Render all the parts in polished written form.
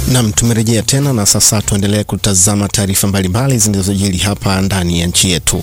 Naam, tumerejea tena na sasa tuendelee kutazama taarifa mbalimbali zinazojiri hapa ndani ya nchi yetu.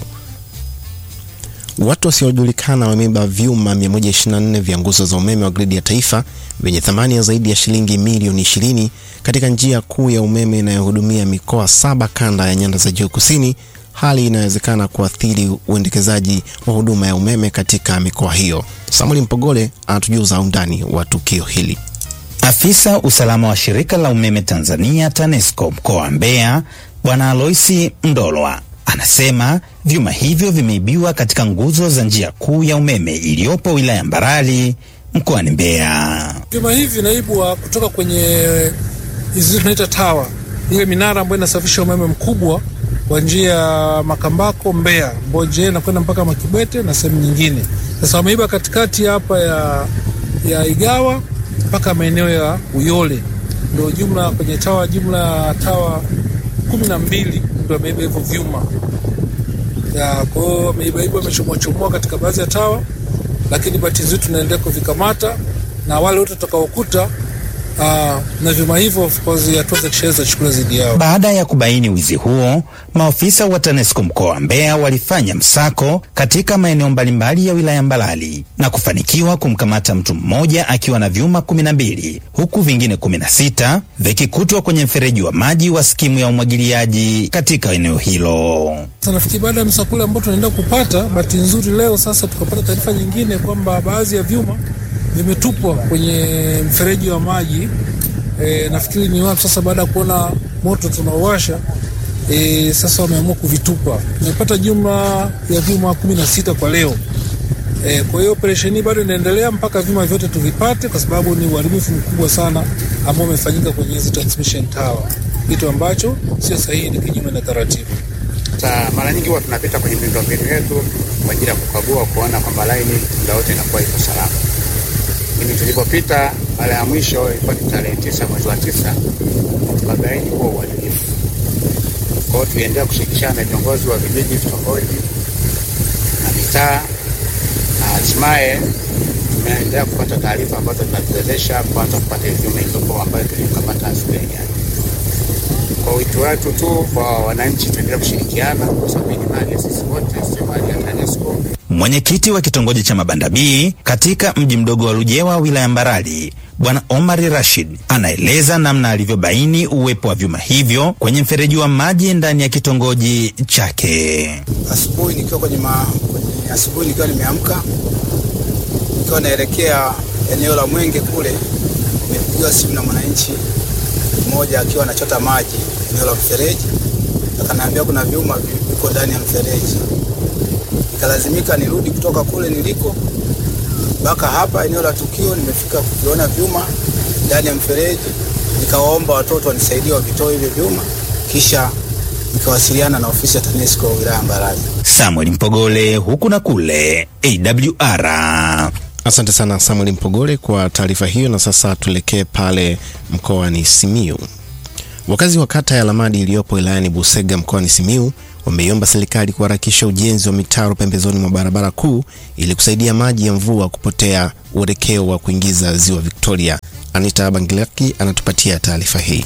Watu wasiojulikana wameiba vyuma 124 vya nguzo za umeme wa gridi ya taifa vyenye thamani ya zaidi ya shilingi milioni 20 katika njia kuu ya umeme inayohudumia mikoa 7 kanda ya nyanda za juu kusini, hali inawezekana kuathiri uendekezaji wa huduma ya umeme katika mikoa hiyo. Samuel Mpogole anatujuza undani wa tukio hili. Afisa usalama wa shirika la umeme Tanzania TANESCO mkoa wa Mbeya, Bwana Aloisi Mdolwa, anasema vyuma hivyo vimeibiwa katika nguzo za njia kuu ya umeme iliyopo wilaya Mbarali mkoani Mbeya. Vyuma hivi vinaibwa kutoka kwenye hizi tunaita tower, ile minara ambayo inasafirisha umeme mkubwa kwa njia ya Makambako Mbeya, Mboje na kwenda mpaka Makibwete na sehemu nyingine. Sasa wameiba katikati hapa ya Igawa mpaka maeneo ya Uyole. Ndio jumla kwenye tower, jumla ya tower 12 ndio wameiba hivyo vyuma. Kwa hiyo wameiba wamechomoa katika baadhi ya tower, lakini bahati nzuri tunaendelea kuvikamata na wale wote tutakaokuta na vyuma hivyo of course hatua za kisheria zichukuliwe dhidi yao. Baada ya kubaini wizi huo, maofisa wa TANESCO mkoa wa Mbeya walifanya msako katika maeneo mbalimbali ya wilaya Mbalali na kufanikiwa kumkamata mtu mmoja akiwa na vyuma 12 huku vingine 16 vikikutwa kwenye mfereji wa maji wa skimu ya umwagiliaji katika eneo hilo. Sasa nafikiri baada ya msako ambao tunaenda kupata, bahati nzuri leo sasa tukapata taarifa nyingine kwamba baadhi ya vyuma vimetupwa kwenye mfereji wa maji. Nafikiri ni watu sasa baada ya kuona moto tunaowasha sasa wameamua kuvitupa. Tumepata jumla ya vyuma 16 kwa leo. Kwa hiyo operesheni bado inaendelea mpaka vyuma vyote tuvipate, kwa sababu ni uharibifu mkubwa sana ambao umefanyika kwenye hizo transmission tower, kitu ambacho sio sahihi, ni kinyume na taratibu. Mara nyingi huwa tunapita kwenye miundombinu yetu kwa ajili ya kukagua kuona kwamba laini muda wote inakuwa iko salama. Mimi tulipopita mara ya mwisho ilikuwa ni tarehe 9 mwezi wa 9, tukabaini huo uharibifu. Kwa hiyo tuliendelea kushirikiana na viongozi wa vijiji, vitongoji na mitaa, na hatimaye tumeendelea kupata taarifa ambazo tunatuwezesha kuanza kupata vyuma hivyo ambayo tulikapata asubuhi. Kwa wito wetu tu kwa wananchi tuendelee kushirikiana kwa sababu ni mali ya sisi wote, sio mali ya TANESCO. Mwenyekiti wa kitongoji cha Mabanda B katika mji mdogo wa Lujewa wilaya Mbarali, Bwana Omar Rashid, anaeleza namna alivyobaini uwepo wa vyuma hivyo kwenye mfereji wa maji ndani ya kitongoji chake. Asubuhi nikiwa nimeamka, nikiwa naelekea eneo la Mwenge kule, nimepigiwa simu na mwananchi mmoja akiwa anachota maji eneo la mfereji, akaniambia kuna vyuma viko ndani ya mfereji. Nikalazimika nirudi kutoka kule niliko mpaka hapa eneo la tukio. Nimefika kuviona vyuma ndani ya mfereji, nikawaomba watoto wanisaidie wavitoe hivyo vyuma, kisha nikawasiliana na ofisi ya TANESCO wilaya Mbarali. Samuel Mpogole, huku na kule, AWR. Asante sana Samuel Mpogole kwa taarifa hiyo, na sasa tulekee pale mkoani Simiyu. Wakazi wa kata ya Lamadi iliyopo wilayani Busega mkoani Simiyu wameiomba serikali kuharakisha ujenzi wa mitaro pembezoni mwa barabara kuu ili kusaidia maji ya mvua kupotea uelekeo wa kuingiza ziwa Victoria. Anita Bangilaki anatupatia taarifa hii.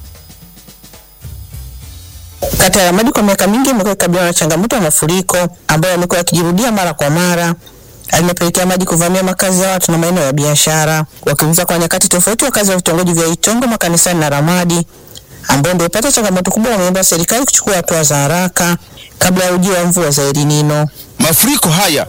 Kata ya Lamadi kwa miaka mingi imekuwa ikabiliwa na changamoto ya mafuriko ambayo yamekuwa yakijirudia mara kwa mara. Alimepelekea maji kuvamia makazi ya watu na maeneo ya biashara. Wakiuliza kwa nyakati tofauti, wakazi wa vitongoji vya Itongo, Makanisani na Ramadi ambao ndio pata changamoto kubwa, wameomba serikali kuchukua hatua za haraka kabla ya ujio wa mvua za El Nino. Mafuriko haya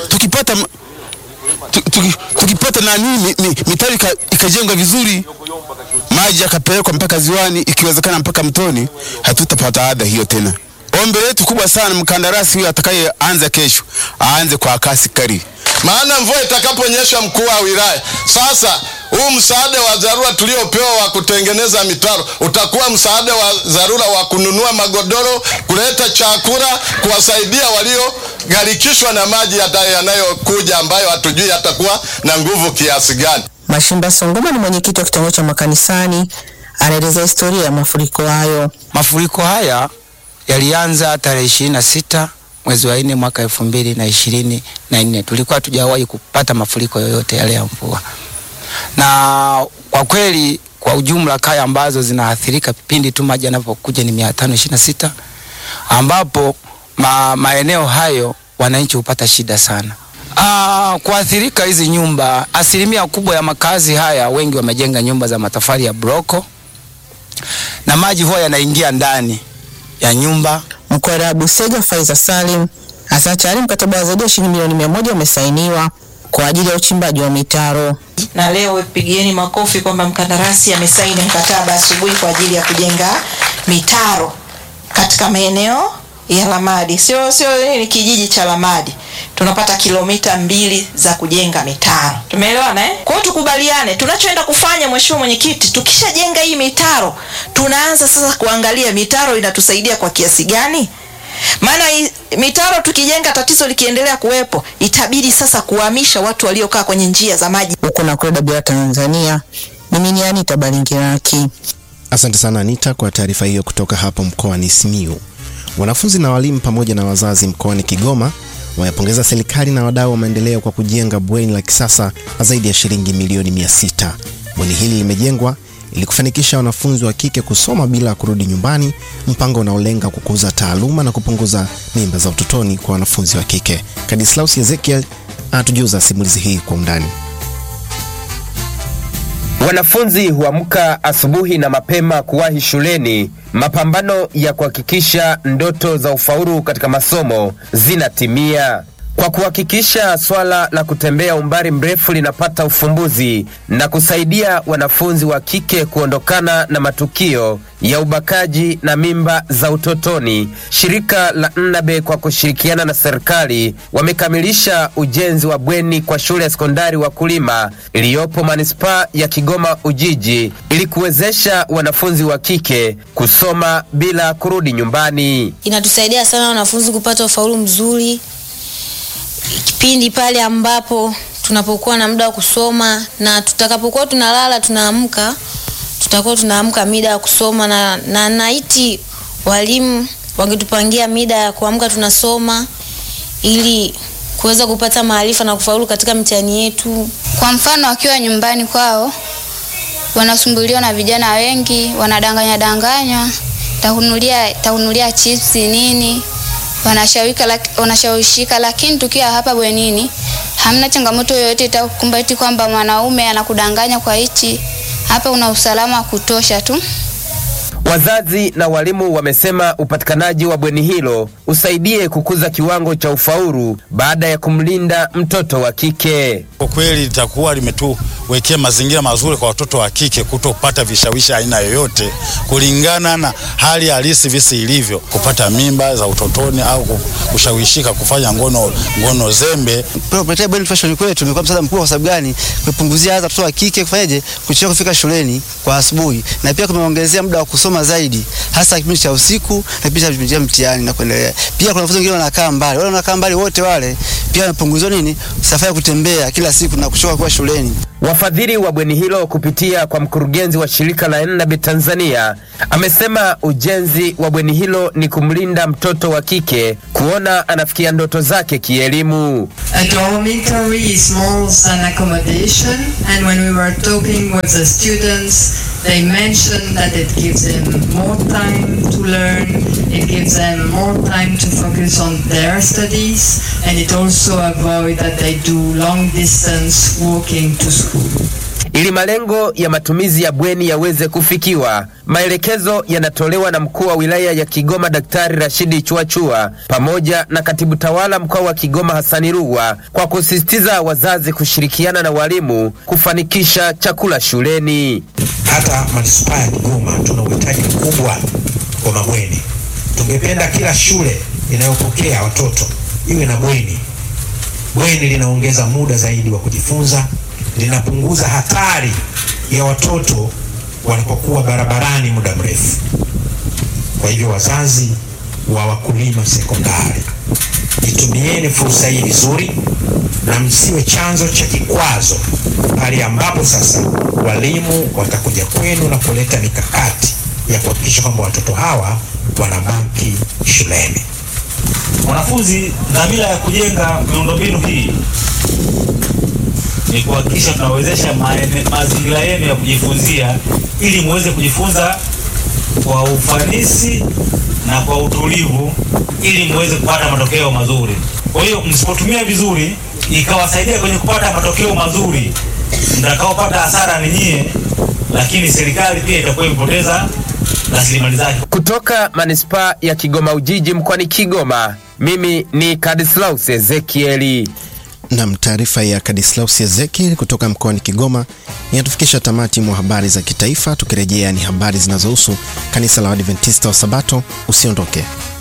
tukipata na nini mitaro ikajengwa vizuri, maji yakapelekwa mpaka ziwani, ikiwezekana mpaka mtoni, hatutapata adha hiyo tena. Ombi letu kubwa sana, mkandarasi huyu atakayeanza kesho aanze kwa kasi kali, maana mvua itakaponyesha, mkuu wa wilaya, sasa huu msaada wa dharura tuliopewa wa kutengeneza mitaro utakuwa msaada wa dharura wa kununua magodoro, kuleta chakula, kuwasaidia walio gharikishwa na maji yanayokuja ambayo hatujui yatakuwa na nguvu kiasi gani. Mashimba Songoma ni mwenyekiti wa kitongoji cha Makanisani, anaeleza historia ya mafuriko hayo. Mafuriko haya yalianza tarehe 26 mwezi wa 4 mwaka 2024. Tulikuwa hatujawahi kupata mafuriko yoyote yale ya mvua. Na Kwa kweli kwa ujumla kaya ambazo zinaathirika pindi tu maji yanapokuja ni 526, ambapo maeneo hayo wananchi hupata shida sana. Kuathirika hizi nyumba, asilimia kubwa ya makazi haya wengi wamejenga nyumba za matofali ya broko na maji huwa yanaingia ndani ya nyumba. Mkuu wa Busega Faiza Salim hasa tayari mkataba wa zaidi ya shilingi milioni 100 umesainiwa kwa ajili ya uchimbaji wa mitaro. Na leo pigieni makofi kwamba mkandarasi amesaini mkataba asubuhi kwa ajili ya kujenga mitaro katika maeneo ya Lamadi. Sio ni kijiji cha Lamadi. Tunapata kilomita 2 za kujenga mitaro. Tumeelewana eh? Kwa hiyo tukubaliane tunachoenda kufanya, mheshimiwa mwenyekiti, tukishajenga hii mitaro, tunaanza sasa kuangalia mitaro inatusaidia kwa kiasi gani? Maana mitaro tukijenga, tatizo likiendelea kuwepo, itabidi sasa kuhamisha watu waliokaa kwenye njia za maji. Huko na kwenda bila Tanzania. Mimi ni Anita Balingiraki. Asante sana Anita kwa taarifa hiyo kutoka hapo mkoani Simiyu. Wanafunzi na walimu pamoja na wazazi mkoani Kigoma wamepongeza serikali na wadau wa maendeleo kwa kujenga bweni la kisasa na zaidi ya shilingi milioni 600. Bweni hili limejengwa ili kufanikisha wanafunzi wa kike kusoma bila kurudi nyumbani, mpango unaolenga kukuza taaluma na kupunguza mimba za utotoni kwa wanafunzi wa kike. Kadislaus Ezekiel atujuza simulizi hii kwa undani. Wanafunzi huamka asubuhi na mapema kuwahi shuleni, mapambano ya kuhakikisha ndoto za ufaulu katika masomo zinatimia. Kwa kuhakikisha swala la kutembea umbali mrefu linapata ufumbuzi na kusaidia wanafunzi wa kike kuondokana na matukio ya ubakaji na mimba za utotoni, shirika la Nnabe kwa kushirikiana na serikali wamekamilisha ujenzi wa bweni kwa shule ya sekondari Wakulima iliyopo manispaa ya Kigoma Ujiji ili kuwezesha wanafunzi wa kike kusoma bila kurudi nyumbani. Inatusaidia sana wanafunzi kupata ufaulu mzuri kipindi pale ambapo tunapokuwa na muda wa kusoma, na tutakapokuwa tunalala tunaamka, tutakuwa tunaamka mida ya kusoma, na naiti walimu wangetupangia mida ya kuamka tunasoma ili kuweza kupata maarifa na kufaulu katika mitihani yetu. Kwa mfano wakiwa nyumbani kwao wanasumbuliwa na vijana wengi, wanadanganywa, tahunulia chips nini, wanashawishika, lakini tukiwa hapa bwenini hamna changamoto yoyote itakukumbati kwamba mwanaume anakudanganya kwa hichi. Hapa una usalama wa kutosha tu. Wazazi na walimu wamesema upatikanaji wa bweni hilo usaidie kukuza kiwango cha ufaulu baada ya kumlinda mtoto wa kike. Kwa kweli litakuwa limetuwekea mazingira mazuri kwa watoto wa kike kutopata vishawishi aina yoyote kulingana na hali halisi visi ilivyo, kupata mimba za utotoni au kushawishika kufanya ngono zembe. Kupitia bweni fashion kwetu tumekuwa msaada mkubwa. Kwa sababu gani? Kupunguzia hata watoto wa kike kufanyaje kuchelewa kufika shuleni kwa asubuhi, na pia kumeongezea muda wa kusoma zaidi, hasa kipindi cha usiku na kipindi cha mtihani na kuendelea. Pia kuna wanafunzi wengine wanakaa mbali, wote wale pia wanapunguzwa safari ya kutembea kila siku na kuchoka kwa shuleni. Wafadhili wa bweni hilo kupitia kwa mkurugenzi wa shirika la Nnabe Tanzania amesema ujenzi wa bweni hilo ni kumlinda mtoto wa kike kuona anafikia ndoto zake kielimu. A dormitory is more than accommodation, and when we were talking with the students, they mentioned that it gives them more time to learn, it gives them more time to focus on their studies, and it also avoid that they do long distance walking to school. Ili malengo ya matumizi ya bweni yaweze kufikiwa, maelekezo yanatolewa na mkuu wa wilaya ya Kigoma Daktari Rashidi Chuachua pamoja na katibu tawala mkoa wa Kigoma Hasani Rugwa kwa kusisitiza wazazi kushirikiana na walimu kufanikisha chakula shuleni. Hata manispaa ya Kigoma tuna uhitaji mkubwa wa mabweni. Tungependa kila shule inayopokea watoto iwe na bweni. Bweni linaongeza muda zaidi wa kujifunza, linapunguza hatari ya watoto wanapokuwa barabarani muda mrefu. Kwa hivyo wazazi wa Wakulima sekondari, itumieni fursa hii vizuri na msiwe chanzo cha kikwazo pale ambapo sasa walimu watakuja kwenu na kuleta mikakati ya kuhakikisha kwamba watoto hawa wanabaki shuleni. Wanafunzi, dhamira ya kujenga miundombinu hii ni kuhakikisha tunawezesha mazingira yenu ya kujifunzia ili muweze kujifunza kwa ufanisi na kwa utulivu ili muweze kupata matokeo mazuri. Kwa hiyo msipotumia vizuri ikawasaidia kwenye kupata matokeo mazuri, mtakaopata hasara ni nyie, lakini serikali pia itakuwa imepoteza rasilimali zake. Kutoka manispaa ya Kigoma Ujiji mkoani Kigoma, mimi ni Kadislaus Ezekieli. Na taarifa ya Kadislaus Ezekieli kutoka mkoani Kigoma inatufikisha tamati mwa habari za kitaifa. Tukirejea ni habari zinazohusu kanisa la Waadventista wa Sabato. Usiondoke.